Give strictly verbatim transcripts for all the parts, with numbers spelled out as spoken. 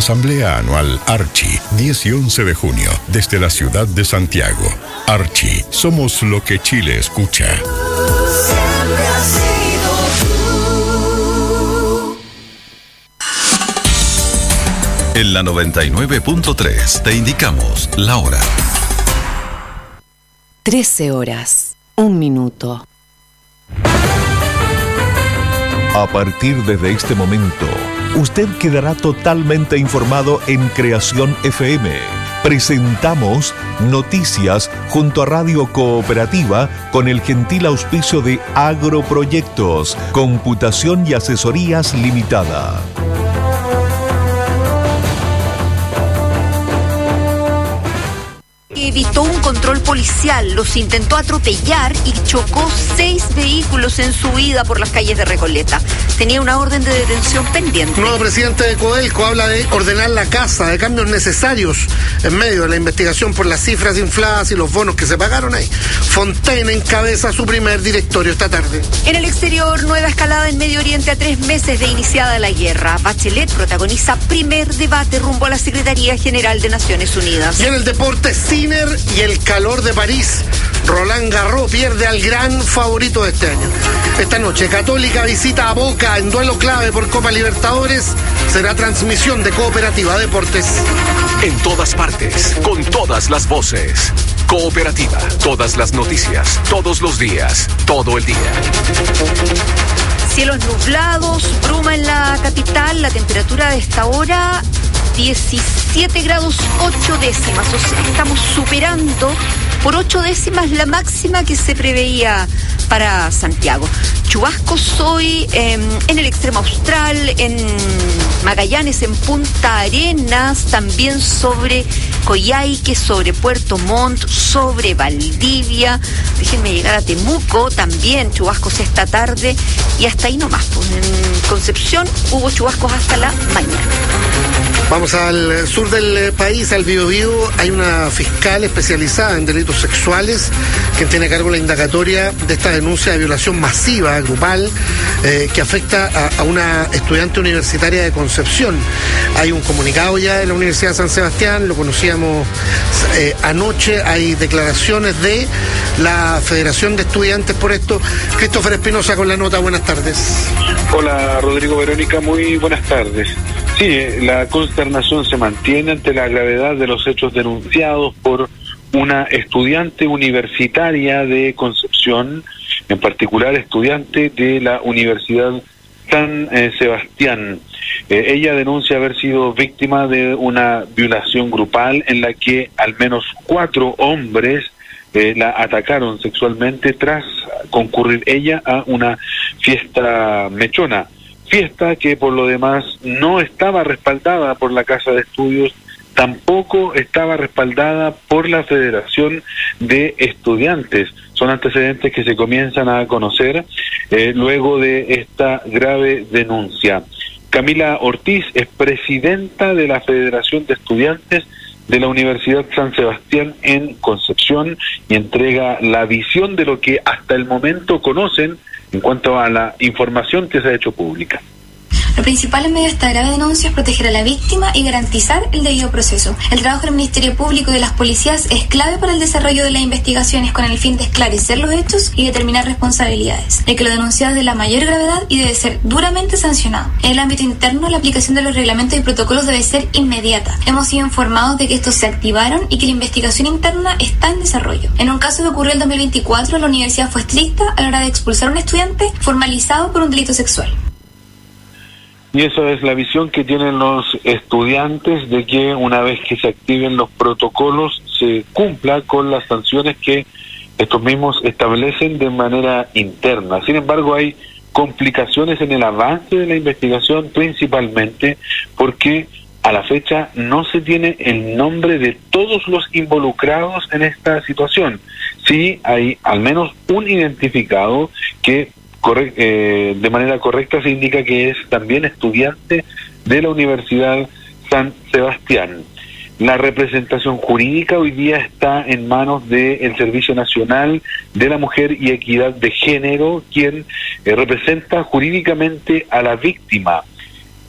Asamblea Anual Archi, diez y once de junio, desde la ciudad de Santiago. Archi, somos lo que Chile escucha. Siempre has sido tú. En la noventa y nueve punto tres te indicamos la hora. trece horas, un minuto. A partir de este momento, usted quedará totalmente informado en Creación F M. Presentamos Noticias junto a Radio Cooperativa con el gentil auspicio de Agroproyectos, Computación y Asesorías Limitada. Evitó un control policial, los intentó atropellar y chocó seis vehículos en su ida por las calles de Recoleta. Tenía una orden de detención pendiente. El nuevo presidente de Codelco habla de ordenar la casa, de cambios necesarios en medio de la investigación por las cifras infladas y los bonos que se pagaron ahí. Fontaine encabeza su primer directorio esta tarde. En el exterior, nueva escalada en Medio Oriente a tres meses de iniciada la guerra. Bachelet protagoniza primer debate rumbo a la Secretaría General de Naciones Unidas. Y en el deporte, Sinner y el calor de París. Roland Garros pierde al gran favorito de este año. Esta noche, Católica visita a Boca en duelo clave por Copa Libertadores. Será transmisión de Cooperativa Deportes. En todas partes, con todas las voces. Cooperativa, todas las noticias, todos los días, todo el día. Cielos nublados, bruma en la capital, la temperatura de esta hora diecisiete grados ocho décimas, o sea, estamos superando por ocho décimas la máxima que se preveía para Santiago. Chubascos hoy eh, en el extremo austral, en Magallanes, en Punta Arenas, también sobre Coyhaique, sobre Puerto Montt, sobre Valdivia. Déjenme llegar a Temuco, también chubascos esta tarde y hasta ahí nomás. Pues en Concepción hubo chubascos hasta la mañana. Vamos al sur del país, al Biobío. Hay una fiscal especializada en delitos sexuales quien tiene a cargo la indagatoria de esta denuncia de violación masiva, grupal, eh, que afecta a, a una estudiante universitaria de Concepción. Hay un comunicado ya de la Universidad de San Sebastián, lo conocíamos eh, anoche. Hay declaraciones de la Federación de Estudiantes por esto. Christopher Espinosa con la nota. Buenas tardes. Hola, Rodrigo, Verónica, muy buenas tardes. Sí, la consternación se mantiene ante la gravedad de los hechos denunciados por una estudiante universitaria de Concepción, en particular estudiante de la Universidad San eh, Sebastián. Eh, ella denuncia haber sido víctima de una violación grupal en la que al menos cuatro hombres eh, la atacaron sexualmente tras concurrir ella a una fiesta mechona. Fiesta que por lo demás no estaba respaldada por la Casa de Estudios, tampoco estaba respaldada por la Federación de Estudiantes. Son antecedentes que se comienzan a conocer eh, luego de esta grave denuncia. Camila Ortiz es presidenta de la Federación de Estudiantes de la Universidad San Sebastián en Concepción y entrega la visión de lo que hasta el momento conocen en cuanto a la información que se ha hecho pública. Lo principal en medio de esta grave denuncia es proteger a la víctima y garantizar el debido proceso. El trabajo del Ministerio Público y de las policías es clave para el desarrollo de las investigaciones con el fin de esclarecer los hechos y determinar responsabilidades, de que lo denunciado es de la mayor gravedad y debe ser duramente sancionado. En el ámbito interno, la aplicación de los reglamentos y protocolos debe ser inmediata. Hemos sido informados de que estos se activaron y que la investigación interna está en desarrollo. En un caso que ocurrió en dos mil veinticuatro, la universidad fue estricta a la hora de expulsar a un estudiante formalizado por un delito sexual. Y esa es la visión que tienen los estudiantes de que una vez que se activen los protocolos se cumpla con las sanciones que estos mismos establecen de manera interna. Sin embargo, hay complicaciones en el avance de la investigación, principalmente porque a la fecha no se tiene el nombre de todos los involucrados en esta situación. Sí hay al menos un identificado que Corre- eh, de manera correcta se indica que es también estudiante de la Universidad San Sebastián. La representación jurídica hoy día está en manos del Servicio Nacional de la Mujer y Equidad de Género, quien eh, representa jurídicamente a la víctima.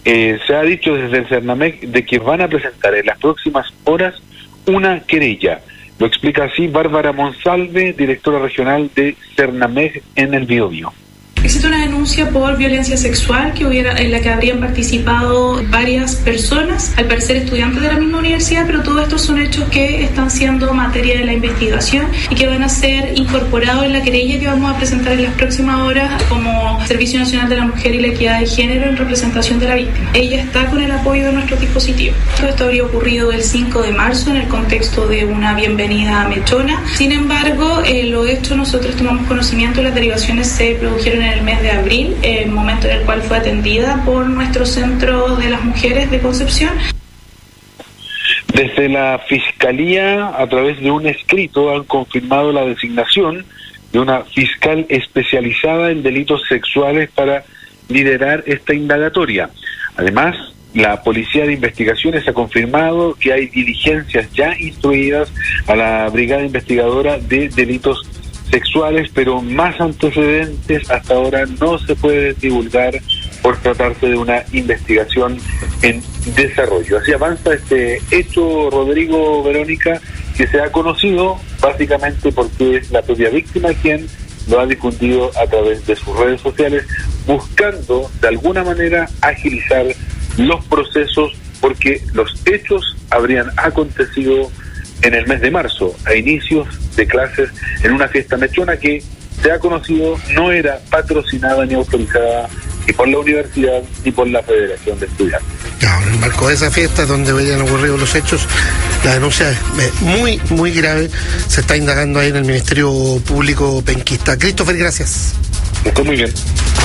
eh, se ha dicho desde el Cernamec de que van a presentar en las próximas horas una querella. Lo explica así Bárbara Monsalve, directora regional de Cernamec en el Biobío. Existe una denuncia por violencia sexual que hubiera, en la que habrían participado varias personas, al parecer estudiantes de la misma universidad, pero todos estos son hechos que están siendo materia de la investigación y que van a ser incorporados en la querella que vamos a presentar en las próximas horas como Servicio Nacional de la Mujer y la Equidad de Género en representación de la víctima. Ella está con el apoyo de nuestro dispositivo. Todo esto habría ocurrido el cinco de marzo en el contexto de una bienvenida mechona. Sin embargo, eh, lo hecho nosotros tomamos conocimiento, las derivaciones se produjeron en el mes de abril, el momento en el cual fue atendida por nuestro Centro de las Mujeres de Concepción. Desde la Fiscalía, a través de un escrito, han confirmado la designación de una fiscal especializada en delitos sexuales para liderar esta indagatoria. Además, la Policía de Investigaciones ha confirmado que hay diligencias ya instruidas a la Brigada Investigadora de Delitos Sexuales, pero más antecedentes hasta ahora no se puede divulgar por tratarse de una investigación en desarrollo. Así avanza este hecho, Rodrigo, Verónica, que se ha conocido básicamente porque es la propia víctima quien lo ha difundido a través de sus redes sociales, buscando de alguna manera agilizar los procesos, porque los hechos habrían acontecido en el mes de marzo, a inicios de clases, en una fiesta mechona que se ha conocido no era patrocinada ni autorizada ni por la universidad ni por la Federación de Estudiantes. Claro, en el marco de esa fiesta donde habían ocurrido los hechos, la denuncia es muy, muy grave. Se está indagando ahí en el Ministerio Público penquista. Christopher, gracias. Estoy muy bien.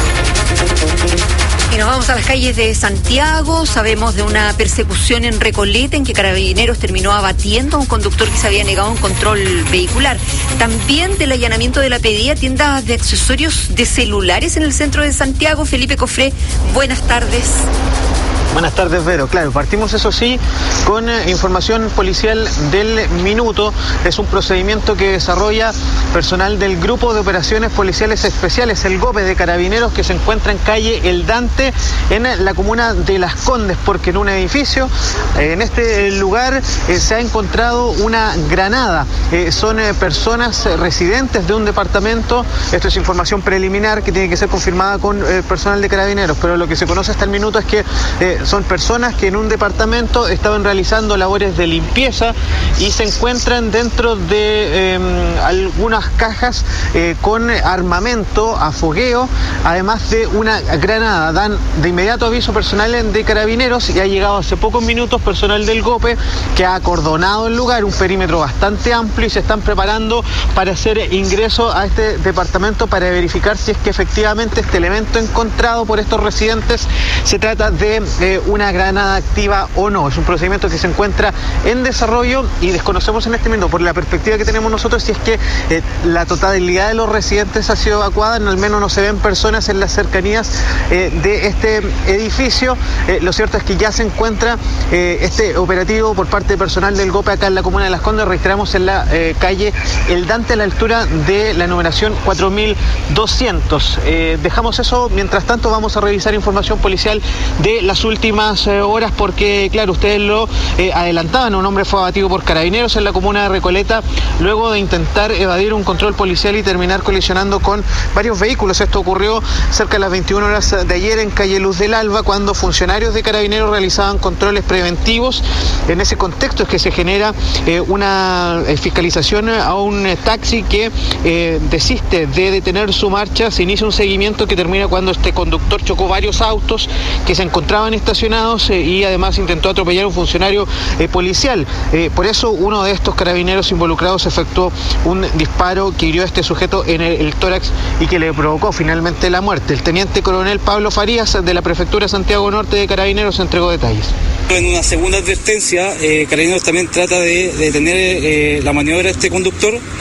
Y nos vamos a las calles de Santiago. Sabemos de una persecución en Recoleta en que Carabineros terminó abatiendo a un conductor que se había negado un control vehicular. También del allanamiento de la P D I a tiendas de accesorios de celulares en el centro de Santiago. Felipe Cofré, buenas tardes. Buenas tardes, Vero. Claro, partimos eso sí con eh, información policial del minuto. Es un procedimiento que desarrolla personal del Grupo de Operaciones Policiales Especiales, el GOPE de Carabineros, que se encuentra en calle El Dante, en la comuna de Las Condes, porque en un edificio, eh, en este lugar, eh, se ha encontrado una granada. Eh, son eh, personas eh, residentes de un departamento. Esto es información preliminar que tiene que ser confirmada con eh, personal de Carabineros, pero lo que se conoce hasta el minuto es que eh, son personas que en un departamento estaban realizando labores de limpieza y se encuentran dentro de eh, algunas cajas eh, con armamento a fogueo, además de una granada. Dan de inmediato aviso personal de Carabineros y ha llegado hace pocos minutos personal del GOPE que ha acordonado el lugar, un perímetro bastante amplio, y se están preparando para hacer ingreso a este departamento para verificar si es que efectivamente este elemento encontrado por estos residentes se trata de eh, una granada activa o no. Es un procedimiento que se encuentra en desarrollo y desconocemos en este momento, por la perspectiva que tenemos nosotros, si es que eh, la totalidad de los residentes ha sido evacuada. Al menos no se ven personas en las cercanías eh, de este edificio. Eh, lo cierto es que ya se encuentra eh, este operativo por parte de personal del GOPE acá en la comuna de Las Condes, registramos en la eh, calle El Dante, a la altura de la numeración cuatro mil doscientos. Eh, dejamos eso. Mientras tanto, vamos a revisar información policial de las últimas horas, porque claro, ustedes lo eh, adelantaban, un hombre fue abatido por Carabineros en la comuna de Recoleta luego de intentar evadir un control policial y terminar colisionando con varios vehículos. Esto ocurrió cerca de las veintiuna horas de ayer en calle Luz del Alba, cuando funcionarios de Carabineros realizaban controles preventivos. En ese contexto es que se genera eh, una eh, fiscalización a un eh, taxi que eh, desiste de detener su marcha. Se inicia un seguimiento que termina cuando este conductor chocó varios autos que se encontraban estacionados eh, y además intentó atropellar a un funcionario eh, policial. Eh, por eso uno de estos carabineros involucrados efectuó un disparo que hirió a este sujeto en el, el tórax y que le provocó finalmente la muerte. El teniente coronel Pablo Farías, de la Prefectura Santiago Norte de Carabineros, entregó detalles. En una segunda advertencia, eh, Carabineros también trata de detener eh, la maniobra de este conductor,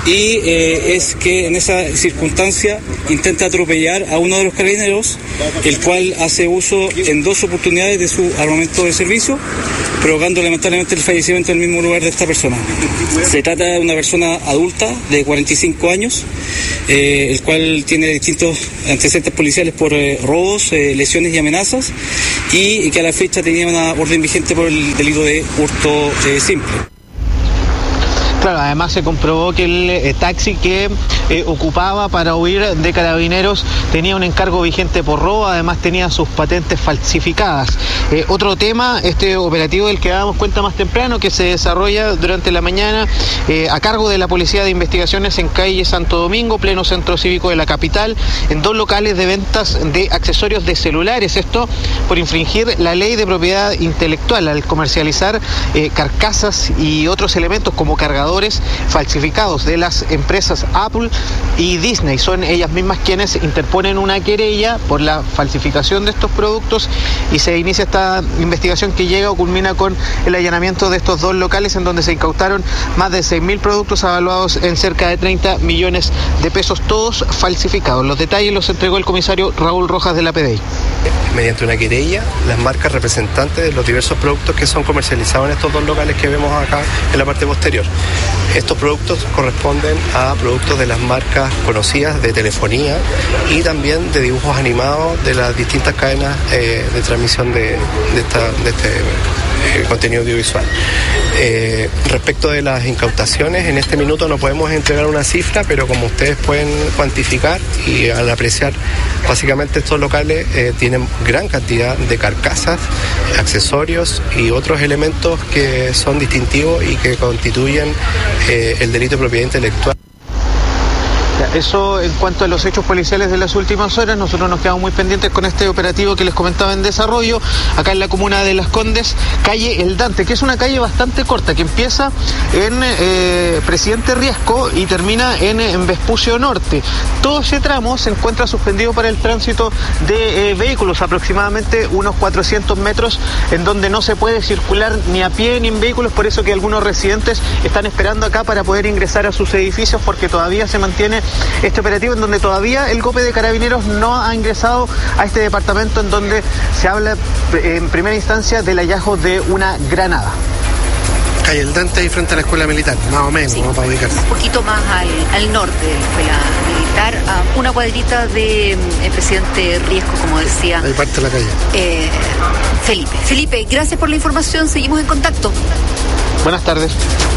y eh, es que en esa circunstancia intenta atropellar a uno de los carabineros, el cual hace uso en dos oportunidades de su armamento de servicio, provocando lamentablemente el fallecimiento en el mismo lugar de esta persona. Se trata de una persona adulta de cuarenta y cinco años, eh, el cual tiene distintos antecedentes policiales por eh, robos, eh, lesiones y amenazas, y, y que a la fecha tenía una orden vigente por el delito de hurto eh, simple. Claro, además se comprobó que el eh, taxi que eh, ocupaba para huir de carabineros tenía un encargo vigente por robo, además tenía sus patentes falsificadas. Eh, otro tema, este operativo del que dábamos cuenta más temprano, que se desarrolla durante la mañana eh, a cargo de la Policía de Investigaciones en calle Santo Domingo, pleno centro cívico de la capital, en dos locales de ventas de accesorios de celulares. Esto por infringir la ley de propiedad intelectual al comercializar eh, carcasas y otros elementos como cargadores falsificados de las empresas Apple y Disney. Son ellas mismas quienes interponen una querella por la falsificación de estos productos y se inicia esta investigación que llega o culmina con el allanamiento de estos dos locales, en donde se incautaron más de seis mil productos avaluados en cerca de treinta millones de pesos, todos falsificados. Los detalles los entregó el comisario Raúl Rojas de la P D I. Mediante una querella, las marcas representantes de los diversos productos que son comercializados en estos dos locales que vemos acá en la parte posterior. Estos productos corresponden a productos de las marcas conocidas de telefonía y también de dibujos animados de las distintas cadenas eh, de transmisión de, de, esta, de este eh, contenido audiovisual. Eh, respecto de las incautaciones, en este minuto no podemos entregar una cifra, pero como ustedes pueden cuantificar y al apreciar, básicamente estos locales eh, tienen gran cantidad de carcasas, accesorios y otros elementos que son distintivos y que constituyen eh, el delito de propiedad intelectual. Eso en cuanto a los hechos policiales de las últimas horas. Nosotros nos quedamos muy pendientes con este operativo que les comentaba en desarrollo, acá en la comuna de Las Condes, calle El Dante, que es una calle bastante corta, que empieza en eh, Presidente Riesco y termina en, en Vespucio Norte. Todo ese tramo se encuentra suspendido para el tránsito de eh, vehículos, aproximadamente unos cuatrocientos metros, en donde no se puede circular ni a pie ni en vehículos, por eso que algunos residentes están esperando acá para poder ingresar a sus edificios, porque todavía se mantiene este operativo en donde todavía el GOPE de Carabineros no ha ingresado a este departamento, en donde se habla en primera instancia del hallazgo de una granada. Calle El Dante ahí frente a la escuela militar, más o menos, sí, como para ubicarse. Un poquito más al, al norte de la escuela militar, a una cuadrita de el presidente Riesco, como decía. Ahí parte la calle. Eh, Felipe. Felipe, gracias por la información, seguimos en contacto. Buenas tardes.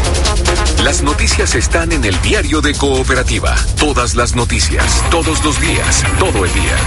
Las noticias están en el diario de Cooperativa. Todas las noticias, todos los días, todo el día.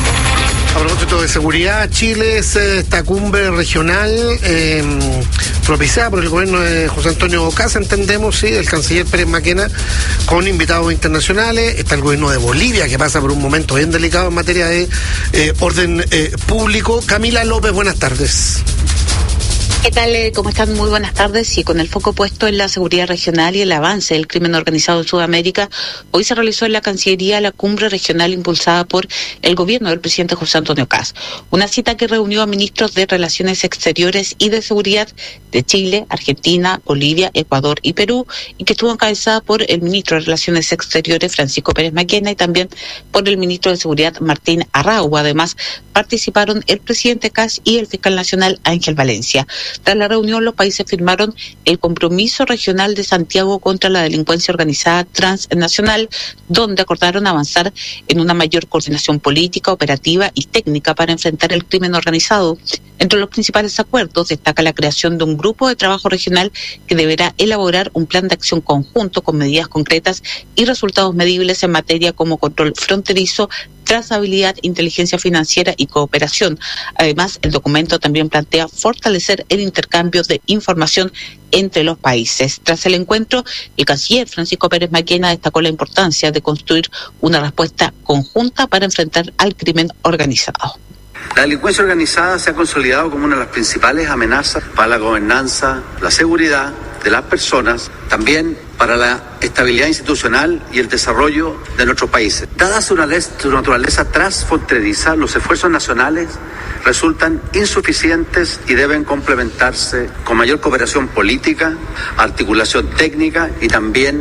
A propósito de seguridad, Chile es esta cumbre regional eh, propiciada por el gobierno de José Antonio Ocasa, entendemos, sí, del canciller Pérez Maquena, con invitados internacionales. Está el gobierno de Bolivia, que pasa por un momento bien delicado en materia de eh, orden eh, público. Camila López, buenas tardes. ¿Qué tal? ¿Cómo están? Muy buenas tardes. Y con el foco puesto en la seguridad regional y el avance del crimen organizado en Sudamérica, hoy se realizó en la Cancillería la cumbre regional impulsada por el gobierno del presidente José Antonio Ocasa. Una cita que reunió a ministros de Relaciones Exteriores y de Seguridad de Chile, Argentina, Bolivia, Ecuador y Perú, y que estuvo encabezada por el ministro de Relaciones Exteriores, Francisco Pérez Maquena, y también por el ministro de Seguridad, Martín Arrau. Además, participaron el presidente Ocasa y el fiscal nacional, Ángel Valencia. Tras la reunión, los países firmaron el Compromiso Regional de Santiago contra la Delincuencia Organizada Transnacional, donde acordaron avanzar en una mayor coordinación política, operativa y técnica para enfrentar el crimen organizado. Entre los principales acuerdos destaca la creación de un grupo de trabajo regional que deberá elaborar un plan de acción conjunto con medidas concretas y resultados medibles en materia como control fronterizo, trazabilidad, inteligencia financiera y cooperación. Además, el documento también plantea fortalecer el intercambio de información entre los países. Tras el encuentro, el canciller Francisco Pérez Maquena destacó la importancia de construir una respuesta conjunta para enfrentar al crimen organizado. La delincuencia organizada se ha consolidado como una de las principales amenazas para la gobernanza, la seguridad de las personas, también para la estabilidad institucional y el desarrollo de nuestros países. Dada su naturaleza transfronteriza, los esfuerzos nacionales resultan insuficientes y deben complementarse con mayor cooperación política, articulación técnica y también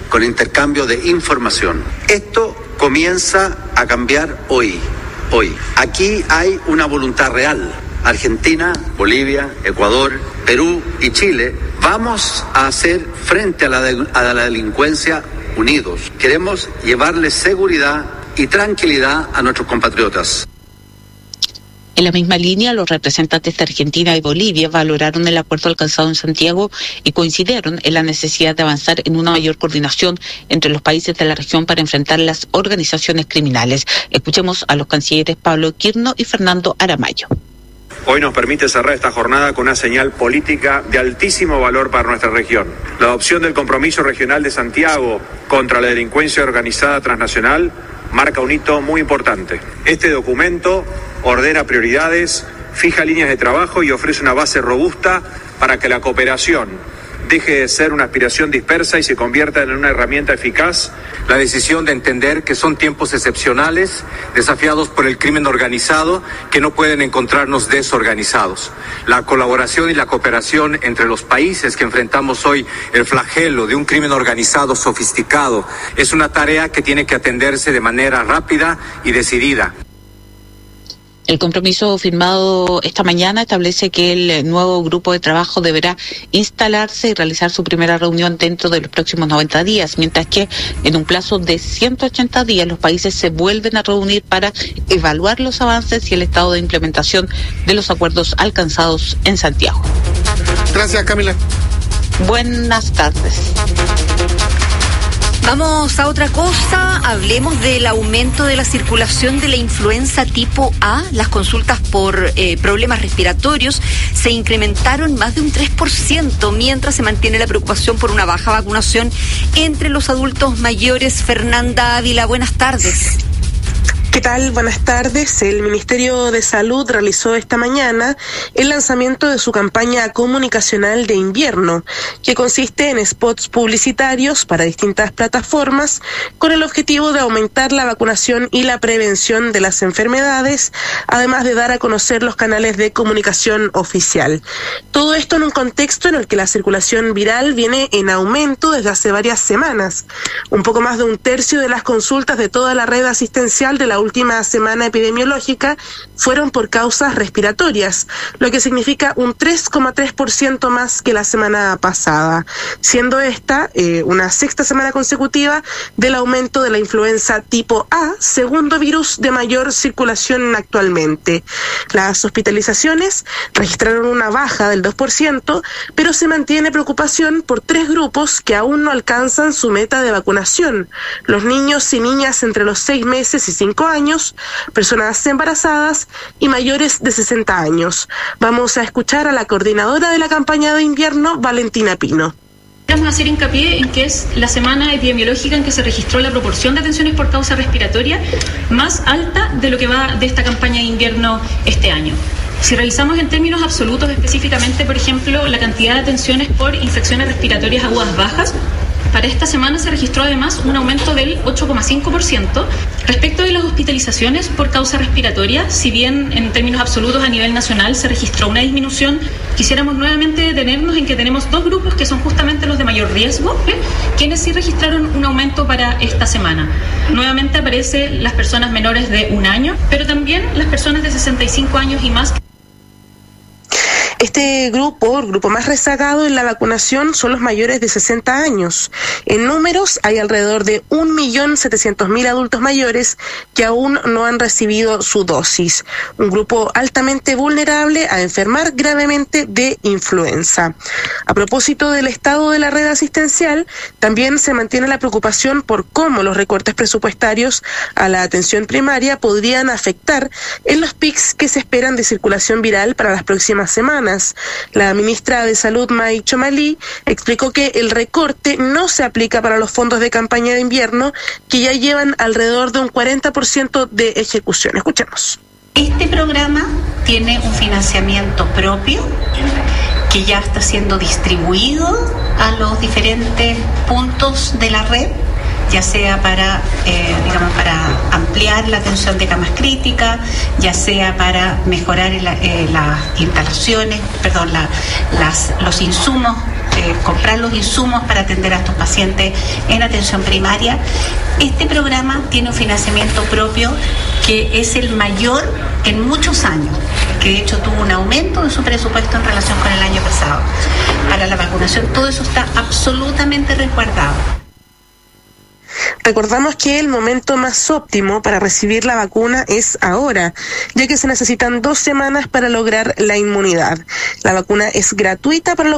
con intercambio de información. Esto comienza a cambiar hoy, hoy. Aquí hay una voluntad real. Argentina, Bolivia, Ecuador, Perú y Chile vamos a hacer frente a la, de, a la delincuencia unidos. Queremos llevarles seguridad y tranquilidad a nuestros compatriotas. En la misma línea, los representantes de Argentina y Bolivia valoraron el acuerdo alcanzado en Santiago y coincidieron en la necesidad de avanzar en una mayor coordinación entre los países de la región para enfrentar las organizaciones criminales. Escuchemos a los cancilleres Pablo Quirno y Fernando Aramayo. Hoy nos permite cerrar esta jornada con una señal política de altísimo valor para nuestra región. La adopción del compromiso regional de Santiago contra la delincuencia organizada transnacional marca un hito muy importante. Este documento ordena prioridades, fija líneas de trabajo y ofrece una base robusta para que la cooperación deje de ser una aspiración dispersa y se convierta en una herramienta eficaz. La decisión de entender que son tiempos excepcionales, desafiados por el crimen organizado, que no pueden encontrarnos desorganizados. La colaboración y la cooperación entre los países que enfrentamos hoy el flagelo de un crimen organizado sofisticado es una tarea que tiene que atenderse de manera rápida y decidida. El compromiso firmado esta mañana establece que el nuevo grupo de trabajo deberá instalarse y realizar su primera reunión dentro de los próximos noventa días, mientras que en un plazo de ciento ochenta días los países se vuelven a reunir para evaluar los avances y el estado de implementación de los acuerdos alcanzados en Santiago. Gracias, Camila. Buenas tardes. Vamos a otra cosa, hablemos del aumento de la circulación de la influenza tipo A. Las consultas por eh, problemas respiratorios se incrementaron más de un tres por ciento, mientras se mantiene la preocupación por una baja vacunación entre los adultos mayores. Fernanda Ávila, buenas tardes. ¿Qué tal? Buenas tardes. El Ministerio de Salud realizó esta mañana el lanzamiento de su campaña comunicacional de invierno, que consiste en spots publicitarios para distintas plataformas con el objetivo de aumentar la vacunación y la prevención de las enfermedades, además de dar a conocer los canales de comunicación oficial. Todo esto en un contexto en el que la circulación viral viene en aumento desde hace varias semanas. Un poco más de un tercio de las consultas de toda la red asistencial de la última semana epidemiológica fueron por causas respiratorias, lo que significa un tres coma tres por ciento más que la semana pasada, siendo esta eh, una sexta semana consecutiva del aumento de la influenza tipo A, segundo virus de mayor circulación actualmente. Las hospitalizaciones registraron una baja del dos por ciento, pero se mantiene preocupación por tres grupos que aún no alcanzan su meta de vacunación: los niños y niñas entre los seis meses y cinco años, personas embarazadas y mayores de sesenta años. Vamos a escuchar a la coordinadora de la campaña de invierno, Valentina Pino. Vamos a hacer hincapié en que es la semana epidemiológica en que se registró la proporción de atenciones por causa respiratoria más alta de lo que va de esta campaña de invierno este año. Si revisamos en términos absolutos específicamente, por ejemplo, la cantidad de atenciones por infecciones respiratorias agudas bajas, para esta semana se registró además un aumento del ocho coma cinco por ciento. Respecto de las hospitalizaciones por causa respiratoria, si bien en términos absolutos a nivel nacional se registró una disminución, quisiéramos nuevamente detenernos en que tenemos dos grupos que son justamente los de mayor riesgo, ¿eh? quienes sí registraron un aumento para esta semana. Nuevamente aparecen las personas menores de un año, pero también las personas de sesenta y cinco años y más. Este grupo, el grupo más rezagado en la vacunación, son los mayores de sesenta años. En números, hay alrededor de un millón setecientos mil adultos mayores que aún no han recibido su dosis. Un grupo altamente vulnerable a enfermar gravemente de influenza. A propósito del estado de la red asistencial, también se mantiene la preocupación por cómo los recortes presupuestarios a la atención primaria podrían afectar en los pics que se esperan de circulación viral para las próximas semanas. La ministra de Salud, May Chomalí, explicó que el recorte no se aplica para los fondos de campaña de invierno, que ya llevan alrededor de un cuarenta por ciento de ejecución. Escuchemos. Este programa tiene un financiamiento propio que ya está siendo distribuido a los diferentes puntos de la red, ya sea para, eh, digamos, para ampliar la atención de camas críticas, ya sea para mejorar la, eh, las instalaciones, perdón, la, las, los insumos eh, comprar los insumos para atender a estos pacientes en atención primaria. Este programa tiene un financiamiento propio que es el mayor en muchos años, que de hecho tuvo un aumento de su presupuesto en relación con el año pasado. Para la vacunación todo eso está absolutamente resguardado. Recordamos que el momento más óptimo para recibir la vacuna es ahora, ya que se necesitan dos semanas para lograr la inmunidad. La vacuna es gratuita para los